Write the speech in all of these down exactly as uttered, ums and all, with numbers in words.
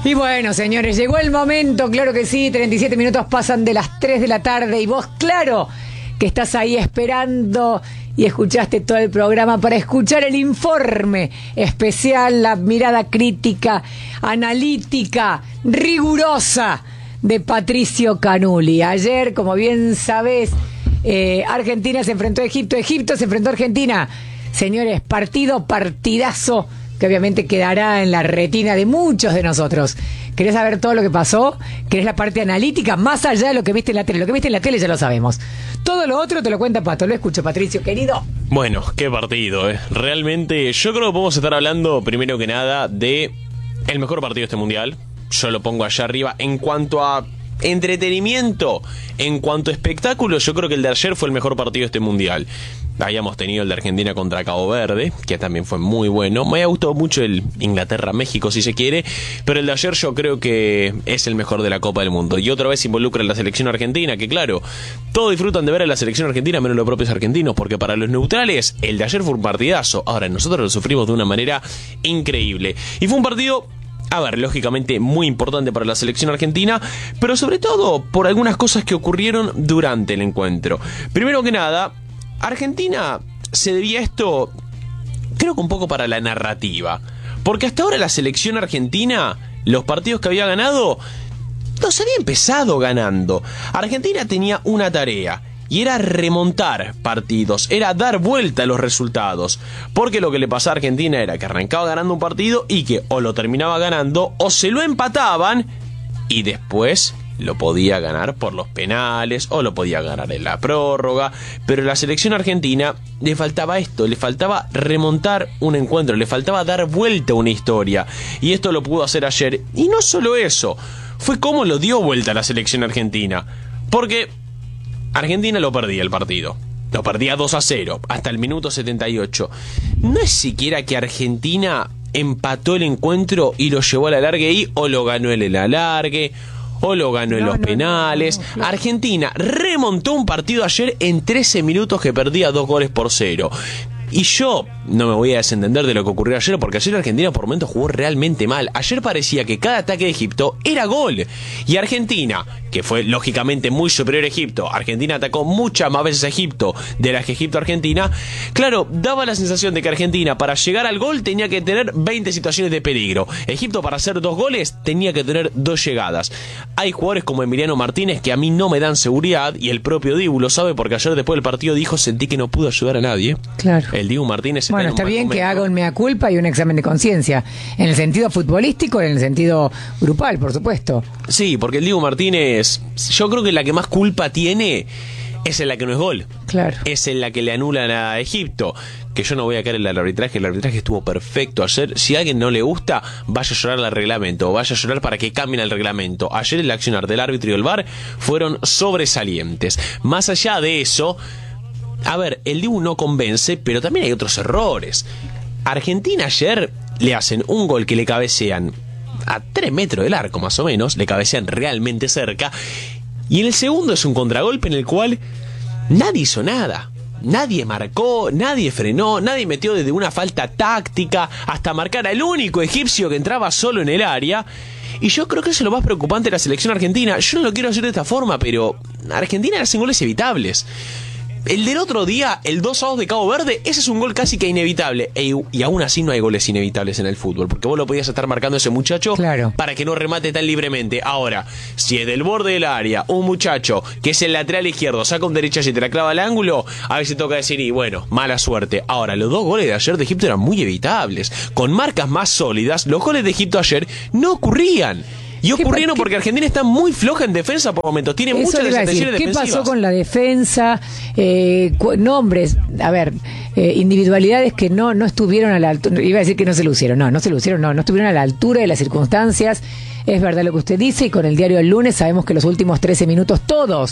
Y bueno, señores, llegó el momento, claro que sí, treinta y siete minutos pasan de las tres de la tarde y vos, claro, que estás ahí esperando y escuchaste todo el programa para escuchar el informe especial, la mirada crítica, analítica, rigurosa de Patricio Canuli. Ayer, como bien sabés, eh, Argentina se enfrentó a Egipto, Egipto se enfrentó a Argentina. Señores, partido, partidazo, que obviamente quedará en la retina de muchos de nosotros. ¿Querés saber todo lo que pasó? ¿Querés la parte analítica? Más allá de lo que viste en la tele. Lo que viste en la tele ya lo sabemos. Todo lo otro te lo cuenta Pato. Lo escucho, Patricio, querido. Bueno, qué partido, ¿eh? Realmente, yo creo que podemos estar hablando, primero que nada, de el mejor partido de este mundial. Yo lo pongo allá arriba. En cuanto a entretenimiento, en cuanto a espectáculo, yo creo que el de ayer fue el mejor partido de este mundial. Habíamos tenido el de Argentina contra Cabo Verde, que también fue muy bueno. Me ha gustado mucho el Inglaterra-México, si se quiere, pero el de ayer yo creo que es el mejor de la Copa del Mundo. Y otra vez involucra a la selección argentina, que claro, todos disfrutan de ver a la selección argentina, menos los propios argentinos, porque para los neutrales, el de ayer fue un partidazo. Ahora, nosotros lo sufrimos de una manera increíble. Y fue un partido, a ver, lógicamente muy importante para la selección argentina, pero sobre todo por algunas cosas que ocurrieron durante el encuentro. Primero que nada, Argentina se debía esto, creo que un poco para la narrativa, porque hasta ahora la selección argentina, los partidos que había ganado, los había empezado ganando. Argentina tenía una tarea, y era remontar partidos, era dar vuelta a los resultados, porque lo que le pasaba a Argentina era que arrancaba ganando un partido y que o lo terminaba ganando o se lo empataban y después lo podía ganar por los penales o lo podía ganar en la prórroga. Pero a la selección argentina le faltaba esto, le faltaba remontar un encuentro, le faltaba dar vuelta a una historia, y esto lo pudo hacer ayer. Y no solo eso, fue como lo dio vuelta a la selección argentina, porque Argentina lo perdía el partido, lo perdía dos a cero hasta el minuto setenta y ocho. No es siquiera que Argentina empató el encuentro y lo llevó al alargue y o lo ganó en el alargue o lo ganó en no, los no, penales. No, no, no. Argentina remontó un partido ayer en trece minutos que perdía dos goles por cero. Y yo no me voy a desentender de lo que ocurrió ayer, porque ayer Argentina por momentos jugó realmente mal. Ayer parecía que cada ataque de Egipto era gol. Y Argentina, que fue lógicamente muy superior a Egipto, Argentina atacó muchas más veces a Egipto de las que Egipto a Argentina. Claro, daba la sensación de que Argentina para llegar al gol tenía que tener veinte situaciones de peligro. Egipto para hacer dos goles tenía que tener dos llegadas. Hay jugadores como Emiliano Martínez que a mí no me dan seguridad, y el propio Dibu lo sabe, porque ayer después del partido dijo: sentí que no pudo ayudar a nadie. Claro. El Dibu Martínez está bueno, está bien momento. Que haga un mea culpa y un examen de conciencia, en el sentido futbolístico y en el sentido grupal, por supuesto. Sí, porque el Dibu Martínez, yo creo que la que más culpa tiene es en la que no es gol. Claro. Es en la que le anulan a Egipto. Que yo no voy a caer en el arbitraje, el arbitraje estuvo perfecto ayer. Si a alguien no le gusta, vaya a llorar al reglamento, vaya a llorar para que cambien el reglamento. Ayer el accionar del árbitro y del V A R fueron sobresalientes. Más allá de eso, a ver, el Dibu no convence, pero también hay otros errores. Argentina ayer le hacen un gol que le cabecean a tres metros del arco más o menos, le cabecean realmente cerca, y en el segundo es un contragolpe en el cual nadie hizo nada. Nadie marcó, nadie frenó, nadie metió desde una falta táctica hasta marcar al único egipcio que entraba solo en el área. Y yo creo que eso es lo más preocupante de la selección argentina. Yo no lo quiero hacer de esta forma, pero Argentina hace goles evitables. El del otro día, el dos a dos de Cabo Verde, ese es un gol casi que inevitable. E, y aún así no hay goles inevitables en el fútbol, porque vos lo podías estar marcando a ese muchacho, claro, para que no remate tan libremente. Ahora, si es del borde del área un muchacho que es el lateral izquierdo, saca un derechazo y te la clava al ángulo, a veces toca decir, y bueno, mala suerte. Ahora, los dos goles de ayer de Egipto eran muy evitables. Con marcas más sólidas, los goles de Egipto ayer no ocurrían. Y ocurrieron porque Argentina está muy floja en defensa por momentos. Tiene muchas desatenciones defensivas. ¿Qué pasó con la defensa? Eh, nombres, a ver, eh, individualidades que no, no estuvieron a la altura. Iba a decir que no se lucieron. No, no se lucieron, no. No estuvieron a la altura de las circunstancias. Es verdad lo que usted dice, y con el diario El Lunes sabemos que los últimos trece minutos todos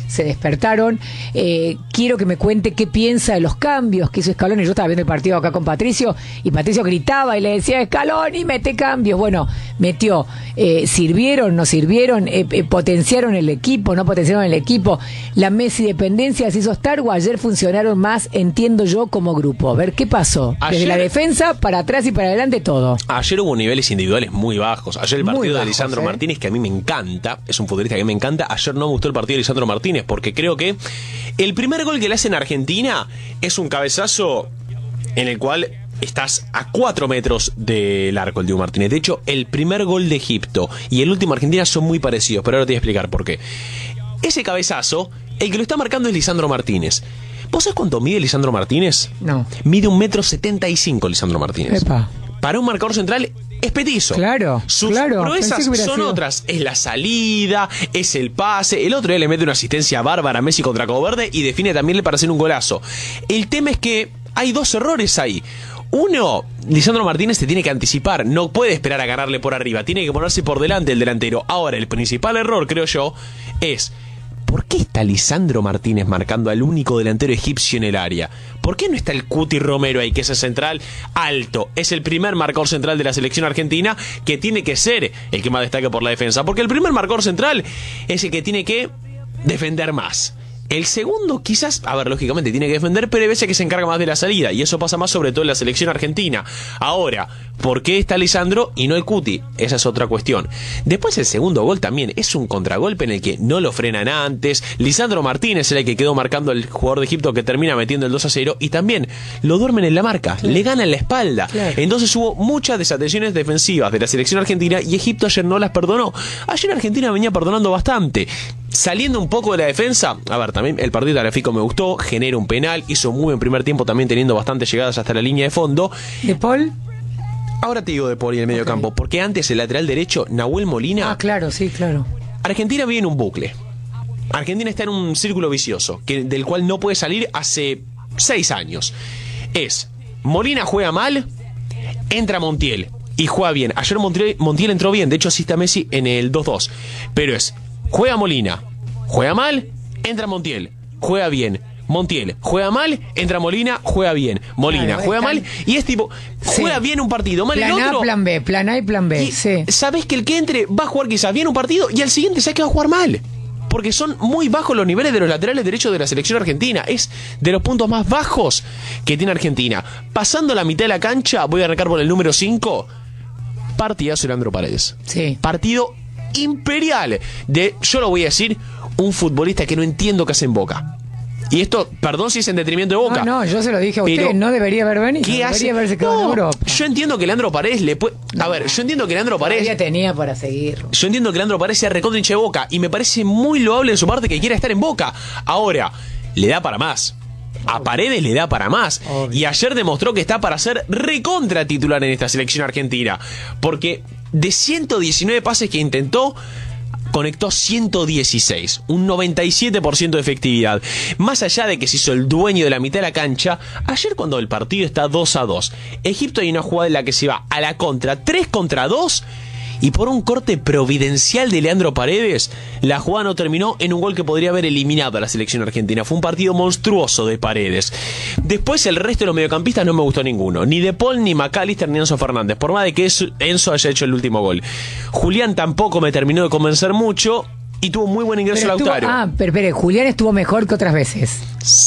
se despertaron. Eh, quiero que me cuente qué piensa de los cambios que hizo Scaloni. Yo estaba viendo el partido acá con Patricio y Patricio gritaba y le decía, Scaloni, mete cambios. Bueno, metió. Eh, ¿Sirvieron, no sirvieron? Eh, eh, ¿Potenciaron el equipo, no potenciaron el equipo? ¿La Messi dependencia se hizo estar o ayer funcionaron más, entiendo yo, como grupo? A ver, ¿qué pasó? Desde Ayer, la defensa, para atrás y para adelante, todo. Ayer hubo niveles individuales muy bajos. Ayer el partido Muy de bajos, Lisandro ¿eh? Martínez, que a mí me encanta, es un futbolista que me encanta. Ayer no me gustó el partido de Lisandro Martínez porque creo que el primer gol que le hace en Argentina es un cabezazo en el cual estás a cuatro metros del arco, el Dibu Martínez. De hecho, el primer gol de Egipto y el último de Argentina son muy parecidos, pero ahora te voy a explicar por qué. Ese cabezazo, el que lo está marcando es Lisandro Martínez. ¿Vos sabés cuánto mide Lisandro Martínez? No. Mide un metro setenta y cinco Lisandro Martínez. Epa. Para un marcador central es petizo. Claro, Sus claro. proezas Pensé que hubiera son sido- otras. Es la salida, es el pase. El otro día le mete una asistencia bárbara a Messi contra Cabo Verde y define también para hacer un golazo. El tema es que hay dos errores ahí. Uno, Lisandro Martínez se tiene que anticipar, no puede esperar a ganarle por arriba, tiene que ponerse por delante el delantero. Ahora, el principal error, creo yo, es... ¿Por qué está Lisandro Martínez marcando al único delantero egipcio en el área? ¿Por qué no está el Cuti Romero ahí, que es el central alto? Es el primer marcador central de la selección argentina, que tiene que ser el que más destaque por la defensa. Porque el primer marcador central es el que tiene que defender más. El segundo quizás, a ver, lógicamente tiene que defender, pero hay veces que se encarga más de la salida, y eso pasa más sobre todo en la selección argentina. Ahora, ¿por qué está Lisandro y no el Cuti? Esa es otra cuestión. Después el segundo gol también es un contragolpe en el que no lo frenan antes. Lisandro Martínez era el que quedó marcando el jugador de Egipto que termina metiendo el dos a cero, y también lo duermen en la marca, claro. Le ganan la espalda. Claro. Entonces hubo muchas desatenciones defensivas de la selección argentina y Egipto ayer no las perdonó. Ayer Argentina venía perdonando bastante. Saliendo un poco de la defensa, a ver, también el partido de Tagliafico me gustó, genera un penal, hizo muy buen primer tiempo también teniendo bastantes llegadas hasta la línea de fondo. ¿De Paul? Ahora te digo de Paul y el medio Okay. campo, porque antes el lateral derecho, Nahuel Molina... Ah, claro, sí, claro. Argentina vive en un bucle. Argentina está en un círculo vicioso, que, del cual no puede salir hace seis años. Es, Molina juega mal, entra Montiel y juega bien. Ayer Montiel, Montiel entró bien, de hecho asiste a Messi en el dos dos. Pero es, juega Molina, juega mal, entra Montiel, juega bien. Montiel, juega mal, entra Molina, juega bien. Molina, claro, juega están... mal, y es tipo, juega sí. bien un partido, mal plan el otro. A, plan B, plan A y plan B, y sí. Sabés que el que entre va a jugar quizás bien un partido y al siguiente sabés que va a jugar mal. Porque son muy bajos los niveles de los laterales derechos de la selección argentina. Es de los puntos más bajos que tiene Argentina. Pasando la mitad de la cancha, voy a arrancar por el número cinco. Partidazo de Leandro Paredes. Sí. Partido imperial de, yo lo voy a decir, un futbolista que no entiendo qué hace en Boca. Y esto, perdón si es en detrimento de Boca. No, no, yo se lo dije a usted, no debería haber venido. ¿Qué no hace? Debería haberse quedado no, en Europa. Yo entiendo que Leandro Paredes le puede... A no, ver, yo entiendo que Leandro Paredes... Todavía tenía para seguir. Yo entiendo que Leandro Paredes sea recontra hincha de Boca y me parece muy loable de su parte que quiera estar en Boca. Ahora, le da para más. A Paredes le da para más. Obvio. Y ayer demostró que está para ser recontra titular en esta selección argentina. Porque de ciento diecinueve pases que intentó, conectó ciento dieciséis, un noventa y siete por ciento de efectividad. Más allá de que se hizo el dueño de la mitad de la cancha, ayer cuando el partido está dos a dos, Egipto hay una jugada en la que se va a la contra, tres contra dos, y por un corte providencial de Leandro Paredes, la jugada no terminó en un gol que podría haber eliminado a la selección argentina. Fue un partido monstruoso de Paredes. Después el resto de los mediocampistas no me gustó ninguno, ni De Paul, ni McAllister, ni Enzo Fernández, por más de que Enzo haya hecho el último gol. Julián tampoco me terminó de convencer mucho y tuvo muy buen ingreso pero Lautaro. Estuvo, ah, pero, pero Julián estuvo mejor que otras veces.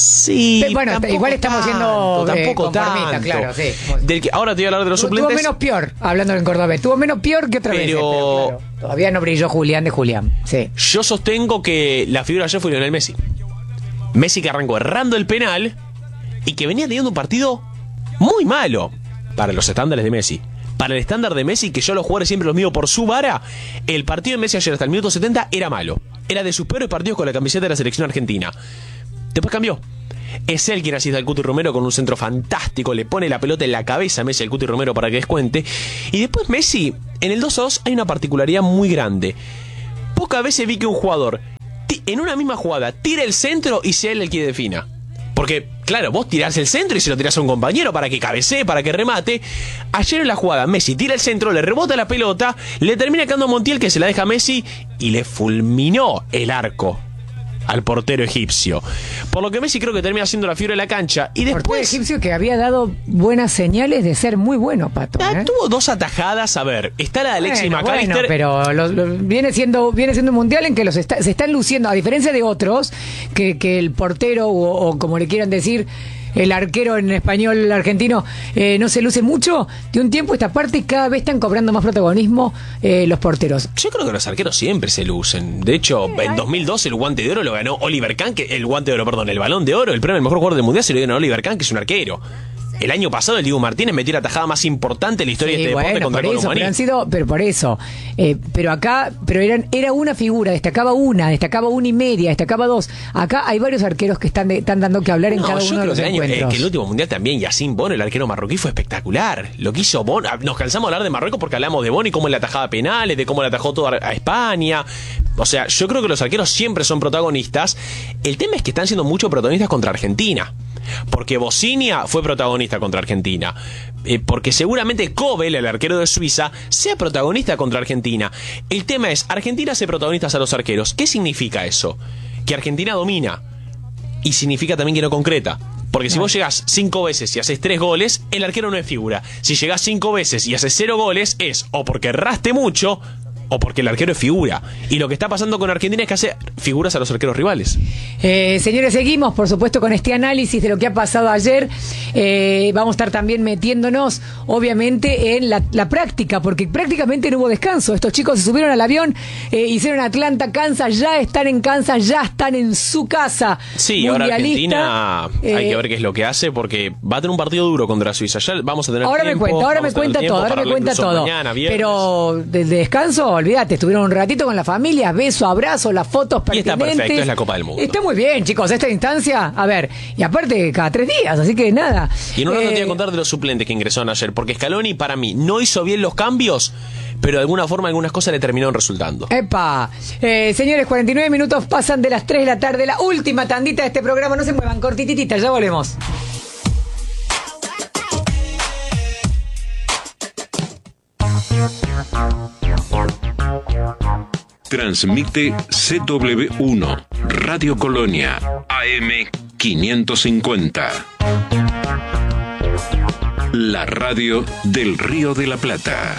Sí, pero bueno, igual estamos tanto, siendo tampoco eh, tanto. Claro, sí. Del que, ahora te voy a hablar de los tuvo, suplentes. Tuvo menos peor, hablando en cordobés. Tuvo menos peor que otras pero... veces. Pero claro, todavía no brilló Julián de Julián. Sí. Yo sostengo que la figura ayer fue Lionel Messi. Messi que arrancó errando el penal y que venía teniendo un partido muy malo para los estándares de Messi. Para el estándar de Messi, que yo los jugadores siempre los mido por su vara, el partido de Messi ayer hasta el minuto setenta era malo. Era de sus peores partidos con la camiseta de la selección argentina. Después cambió. Es él quien asiste al Cuti Romero con un centro fantástico, le pone la pelota en la cabeza a Messi al Cuti Romero para que descuente. Y después Messi, en el dos a dos hay una particularidad muy grande. Pocas veces vi que un jugador, en una misma jugada, tira el centro y sea él el que defina. Porque, claro, vos tirás el centro y se lo tirás a un compañero para que cabecee, para que remate. Ayer en la jugada, Messi tira el centro, le rebota la pelota, le termina quedando a Montiel, que se la deja a Messi y le fulminó el arco. al portero egipcio. Por lo que Messi creo que termina siendo la fiebre de la cancha. Y después... Portero egipcio que había dado buenas señales de ser muy bueno, Pato. Ah, ¿eh? tuvo dos atajadas. A ver, está la de Alexis bueno, McAllister. Bueno, pero lo, lo, viene siendo viene siendo un mundial en que los está, se están luciendo, a diferencia de otros, que, que el portero, o, o como le quieran decir, el arquero en español argentino, eh, no se luce mucho. De un tiempo a esta parte cada vez están cobrando más protagonismo eh, los porteros. Yo creo que los arqueros siempre se lucen. De hecho, eh, en dos mil doce el guante de oro lo ganó Oliver Kahn, que el guante de oro, perdón, el balón de oro, el premio al mejor jugador del mundial se lo dieron a Oliver Kahn, que es un arquero. El año pasado el Diego Martínez metió la tajada más importante en la historia Sí, de este deporte bueno, contra por eso, Colomani. pero han sido, pero por eso, eh, pero acá, pero eran, era una figura, destacaba una, destacaba una y media, destacaba dos. Acá hay varios arqueros que están, de, están dando que hablar en No, cada yo uno de creo los que el, año, eh, encuentros. que el último mundial también, Yacine Bono, el arquero marroquí, fue espectacular. Lo que hizo Bono, nos cansamos de hablar de Marruecos porque hablamos de Bono y cómo le atajaba penales, de cómo le atajó todo a, a España. O sea, yo creo que los arqueros siempre son protagonistas. El tema es que están siendo muchos protagonistas contra Argentina. Porque Bocinia fue protagonista contra Argentina. Eh, porque seguramente Kobel, el arquero de Suiza, sea protagonista contra Argentina. El tema es, Argentina hace protagonistas a los arqueros. ¿Qué significa eso? Que Argentina domina. Y significa también que no concreta. Porque si vos llegás cinco veces y haces tres goles, el arquero no es figura. Si llegás cinco veces y haces cero goles, es o porque erraste mucho o porque el arquero es figura. Y lo que está pasando con Argentina es que hace figuras a los arqueros rivales. Eh, señores, seguimos, por supuesto, con este análisis de lo que ha pasado ayer. Eh, vamos a estar también metiéndonos, obviamente, en la, la práctica, porque prácticamente no hubo descanso. Estos chicos se subieron al avión, eh, hicieron Atlanta, Kansas, ya están en Kansas, ya están en su casa. Sí, ahora Argentina eh, hay que ver qué es lo que hace, porque va a tener un partido duro contra Suiza. Ya vamos a tener Ahora tiempo, me cuenta, ahora me cuenta todo, ahora me cuenta todo. Mañana, pero del descanso, olvídate, estuvieron un ratito con la familia, beso, abrazo, las fotos pertinentes. Y está perfecto, es la Copa del Mundo. Está muy bien, chicos, esta instancia, a ver, y aparte cada tres días, así que nada. Y en un rato eh, te voy a contar de los suplentes que ingresaron ayer, porque Scaloni para mí no hizo bien los cambios, pero de alguna forma algunas cosas le terminaron resultando. Epa, eh, señores, cuarenta y nueve minutos pasan de las tres de la tarde, la última tandita de este programa, no se muevan, cortititita, ya volvemos. Transmite C W uno, Radio Colonia, A M quinientos cincuenta. La radio del Río de la Plata.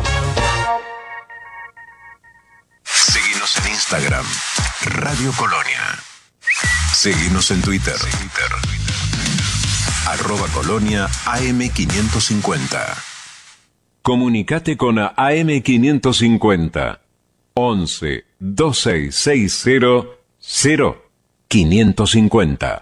Seguinos en Instagram, Radio Colonia. Seguinos en Twitter, Twitter. Arroba Colonia A M quinientos cincuenta. Comunicate con A M quinientos cincuenta. once, dos seis seis cero, cero, quinientos cincuenta.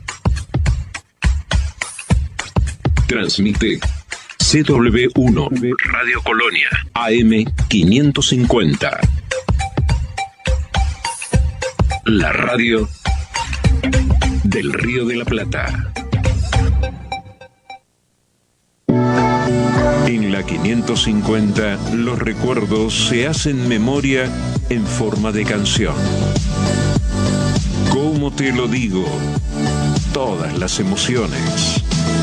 Transmite C W uno, Radio Colonia, A M quinientos cincuenta. La radio del Río de la Plata. En la quinientos cincuenta, los recuerdos se hacen memoria en forma de canción. ¿Cómo te lo digo? Todas las emociones.